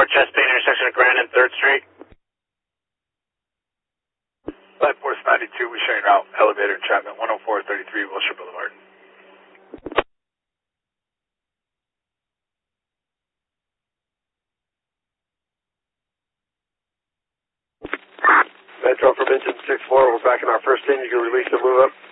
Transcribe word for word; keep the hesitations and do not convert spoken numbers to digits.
Chesapeake intersection of Grand and third Street. Flight Force ninety-two, we showing out elevator entrapment one oh four thirty-three Wilshire Boulevard. Metro from engine six four, we're back in our first engine, you can release and move up.